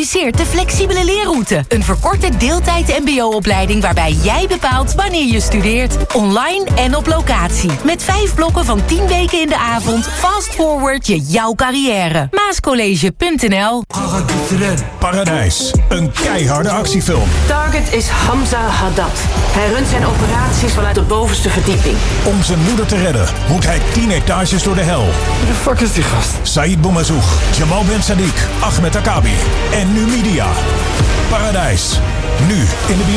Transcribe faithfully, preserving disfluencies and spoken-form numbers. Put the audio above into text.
introduceert de flexibele leerroute. Een verkorte deeltijd mbo-opleiding waarbij jij bepaalt wanneer je studeert. Online en op locatie. Met vijf blokken van tien weken in de avond. Fast forward je jouw carrière. maascollege punt n l. Paradijs. Een keiharde actiefilm. Target is Hamza Haddad. Hij runt zijn operaties vanuit de bovenste verdieping. Om zijn moeder te redden moet hij tien etages door de hel. Wie de fuck is die gast? Said Boumazoug, Jamal Ben Sadiq, Ahmed Akabi en Numidia. Paradijs. Nu in de